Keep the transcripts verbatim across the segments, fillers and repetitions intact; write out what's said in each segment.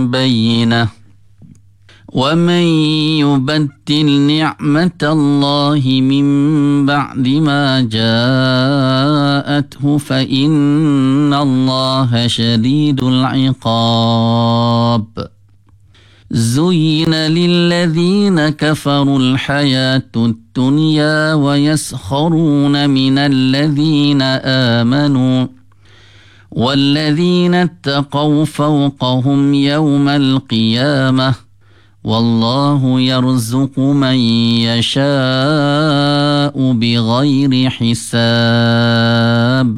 بينة ومن يبدل نعمة الله من بعد ما جاءته فإن الله شديد العقاب زين للذين كفروا الحياة الدنيا ويسخرون من الذين آمنوا والذين اتقوا فوقهم يوم القيامة والله يرزق من يشاء بغير حساب.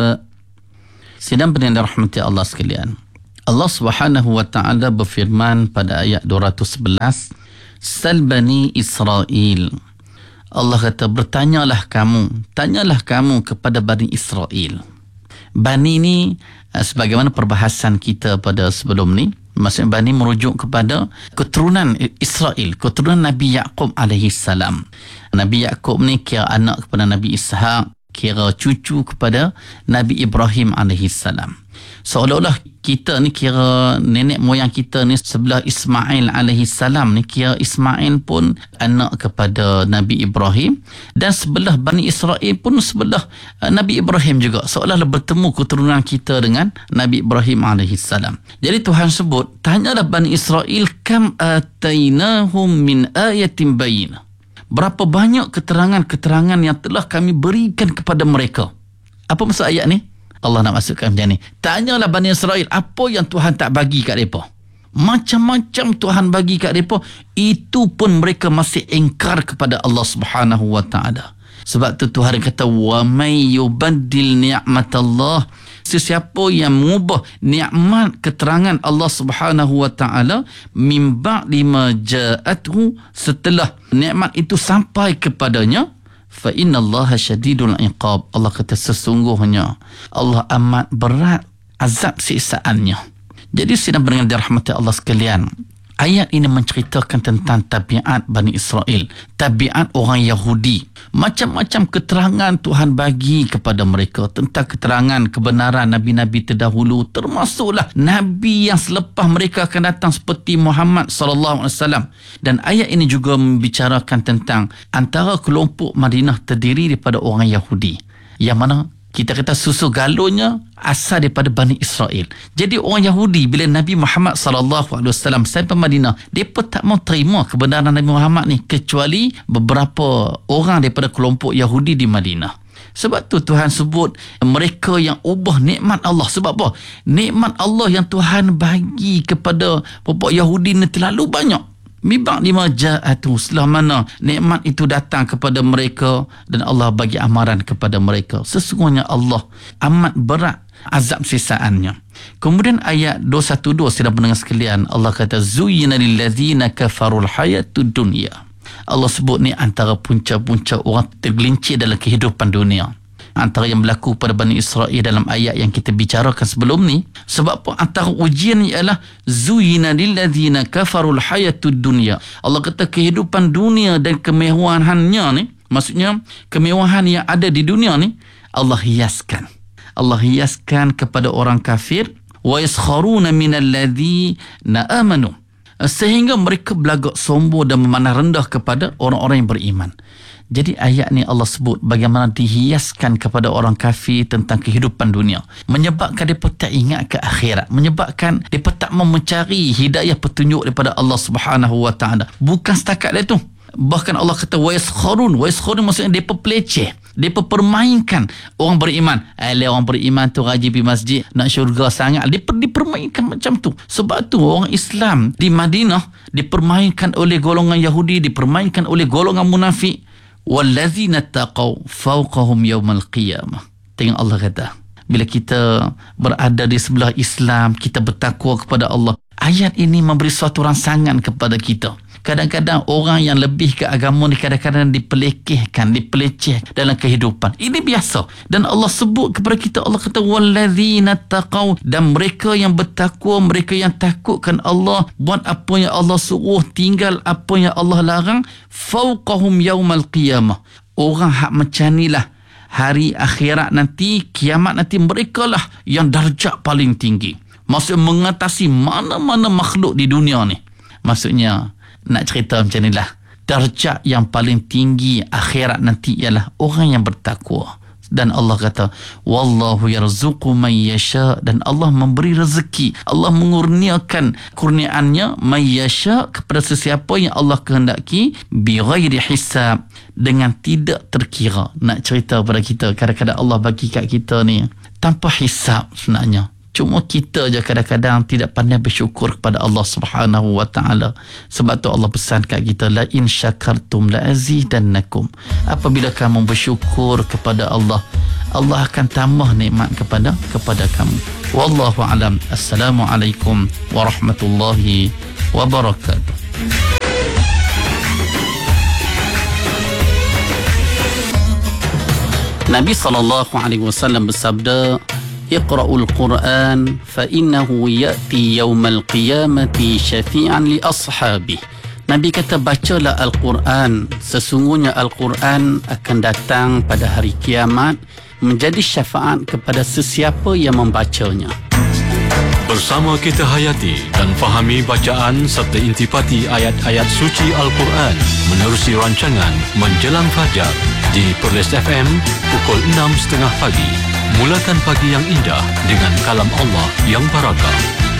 Sidang pendengar rahmati Allah sekalian, Allah Subhanahu wa taala berfirman pada ayat dua ratus sebelas, Sal Bani Israel. Allah kata, bertanyalah kamu, tanyalah kamu kepada Bani Israel. Bani ni sebagaimana perbahasan kita pada sebelum ni, maksudnya Bani merujuk kepada keturunan Israel, keturunan Nabi Yaqub alaihi salam. Nabi Yaqub ni kira anak kepada Nabi Ishaq, kira cucu kepada Nabi Ibrahim alaihi salam. Seolah-olah kita ni kira nenek moyang kita ni sebelah Ismail alaihi salam ni, kira Ismail pun anak kepada Nabi Ibrahim, dan sebelah Bani Israel pun sebelah uh, Nabi Ibrahim juga. Seolah-olah bertemu keturunan kita dengan Nabi Ibrahim alaihi salam. Jadi Tuhan sebut, tanyalah Bani Israel, kam atainahum min ayatin bayyinah. Berapa banyak keterangan-keterangan yang telah kami berikan kepada mereka. Apa maksud ayat ni? Allah nak masukkan macam ni. Tanyalah Bani Israel, apa yang Tuhan tak bagi kat mereka? Macam-macam Tuhan bagi kat mereka, itu pun mereka masih ingkar kepada Allah Subhanahu wa taala. Sebab tu Tuhan kata, wa may yubaddil ni'matallah, sesiapa yang mengubah nikmat keterangan Allah Subhanahu wa taala min ba'di ma ja'athu, setelah nikmat itu sampai kepadanya, fa innallaha syadidul iqab. Allah kata, sesungguhnya Allah amat berat azab siksaannya. Jadi sidang pendengar dirahmati Allah sekalian, ayat ini menceritakan tentang tabiat Bani Israel, tabiat orang Yahudi. Macam-macam keterangan Tuhan bagi kepada mereka tentang keterangan kebenaran Nabi-Nabi terdahulu, termasuklah Nabi yang selepas mereka akan datang seperti Muhammad sallallahu alaihi wasallam. Dan ayat ini juga membicarakan tentang antara kelompok Madinah terdiri daripada orang Yahudi, yang mana kita kata susu galonnya asal daripada Bani Israel. Jadi orang Yahudi bila Nabi Muhammad sallallahu alaihi wasallam sampai Madinah, mereka tak mau terima kebenaran Nabi Muhammad ni, kecuali beberapa orang daripada kelompok Yahudi di Madinah. Sebab tu Tuhan sebut mereka yang ubah nikmat Allah. Sebab apa? Nikmat Allah yang Tuhan bagi kepada kelompok Yahudi ni terlalu banyak. Mibak lima ja'atu, setelah mana nikmat itu datang kepada mereka dan Allah bagi amaran kepada mereka, sesungguhnya Allah amat berat azab sisaannya. Kemudian ayat dua ratus dua belas, sedang pendengar sekalian, Allah kata, zuyyina lillazina kafarul hayatud dunya. Allah sebut ni antara punca-punca orang tergelincir dalam kehidupan dunia. Antara yang berlaku pada Bani Israel dalam ayat yang kita bicarakan sebelum ni. Sebab apa? Antara ujian ialah zuyina lilladzina kafarul hayatud dunya. Allah kata kehidupan dunia dan kemewahannya ni, maksudnya kemewahan yang ada di dunia ni, Allah hiaskan. Allah hiaskan kepada orang kafir. Wa yaskharuna minal ladzina amanu, sehingga mereka belagak sombong dan memandang rendah kepada orang-orang yang beriman. Jadi ayat ni Allah sebut bagaimana dihiaskan kepada orang kafir tentang kehidupan dunia, menyebabkan mereka tak ingat ke akhirat, menyebabkan mereka tak mau mencari hidayah petunjuk daripada Allah Subhanahu wa taala. Bukan setakat itu, bahkan Allah kata wa yaskharun. Wa yaskharun maksudnya mereka peleceh, mereka permainkan orang beriman. Alah, orang beriman tu rajin pergi masjid, nak syurga sangat, mereka dipermainkan macam tu. Sebab tu orang Islam di Madinah dipermainkan oleh golongan Yahudi, dipermainkan oleh golongan munafik. Wallazina taqaw fawqahum yawmal qiyamah. Tengok Allah kata, bila kita berada di sebelah Islam, kita bertakwa kepada Allah, ayat ini memberi suatu rangsangan kepada kita. Kadang-kadang orang yang lebih ke agama ni kadang-kadang dipelekehkan, dipeleceh dalam kehidupan. Ini biasa. Dan Allah sebut kepada kita, Allah kata wallazina taqaw, dan mereka yang bertakwa, mereka yang takutkan Allah, buat apa yang Allah suruh, tinggal apa yang Allah larang, fawqahum yaumal qiyamah. Orang hak macam inilah hari akhirat nanti, kiamat nanti, mereka lah yang darjat paling tinggi. Maksudnya mengatasi mana-mana makhluk di dunia ni. Maksudnya nak cerita macam ni lah, darjat yang paling tinggi akhirat nanti ialah orang yang bertakwa. Dan Allah kata, wallahu yarzuqu man yasha, dan Allah memberi rezeki, Allah mengurniakan kurniaannya man yasha kepada sesiapa yang Allah kehendaki, bighairi hisab, dengan tidak terkira. Nak cerita pada kita, kadang-kadang Allah bagi kat kita ni tanpa hisab sebenarnya. Cuma kita je kadang-kadang tidak pandai bersyukur kepada Allah Subhanahu wa taala. Sebab tu Allah pesan kat kita, la in syakartum la azidannakum. Apabila kamu bersyukur kepada Allah, Allah akan tambah nikmat kepada kepada kamu. Wallahu alam. Assalamualaikum warahmatullahi wabarakatuh. Nabi sallallahu alaihi wasallam bersabda, Iqra'ul Quran fa innahu ya'ti yawmal qiyamati syafi'an li ashabih. Nabi kata, bacalah Al-Quran, sesungguhnya Al-Quran akan datang pada hari kiamat menjadi syafaat kepada sesiapa yang membacanya. Bersama kita hayati dan fahami bacaan serta intipati ayat-ayat suci Al-Quran menerusi rancangan Menjelang Fajar di Perlis F M pukul enam tiga puluh pagi. Mulakan pagi yang indah dengan kalam Allah yang barakah.